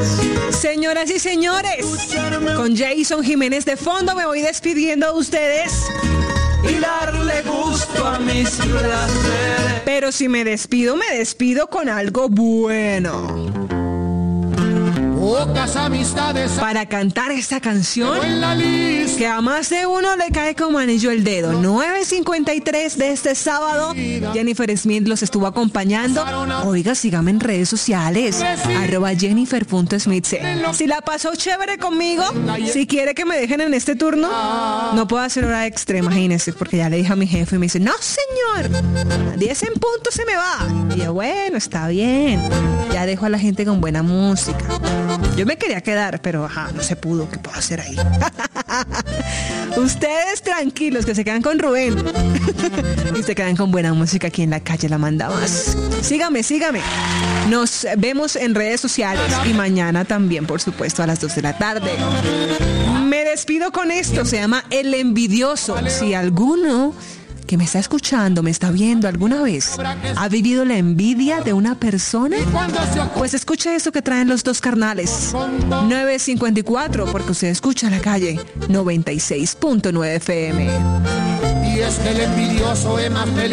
Señoras y señores, con Jason Jiménez de fondo me voy despidiendo de ustedes y darle gusto a mis placeres. Pero si me despido con algo bueno. Pocas amistades para cantar esta canción que a más de uno le cae como anillo el dedo. 9:53 de este sábado. Jennifer Smith los estuvo acompañando. Oiga, sígame en redes sociales @Jennifer.Smith. Si la pasó chévere conmigo, si quiere que me dejen en este turno, no puedo hacer hora extra, imagínense, porque ya le dije a mi jefe y me dice, no señor, a 10 en punto se me va. Y yo, bueno, está bien, ya dejo a la gente con buena música. Yo me quería quedar, pero no se pudo. ¿Qué puedo hacer ahí? Ustedes tranquilos, que se quedan con Rubén. Y se quedan con buena música aquí en La Calle La Manda Más. Sígame. Nos vemos en redes sociales. Y mañana también, por supuesto, a las 2 de la tarde. Me despido con esto. Se llama El Envidioso. Si alguno que me está escuchando, me está viendo alguna vez, ha vivido la envidia de una persona, pues escuche eso que traen los dos carnales. 9:54, porque usted escucha La Calle 96.9 FM. Y es que el envidioso es más feliz.